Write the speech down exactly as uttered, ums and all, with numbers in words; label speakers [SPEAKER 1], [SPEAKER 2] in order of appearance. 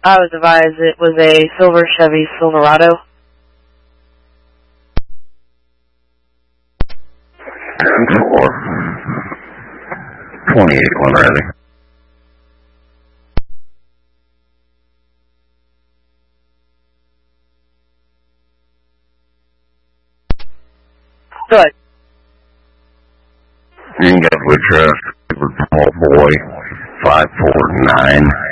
[SPEAKER 1] I was advised it was a silver Chevy Silverado.
[SPEAKER 2] Four. twenty-eight one ready.
[SPEAKER 1] Good.
[SPEAKER 2] You can get with trust. Small boy. five four nine.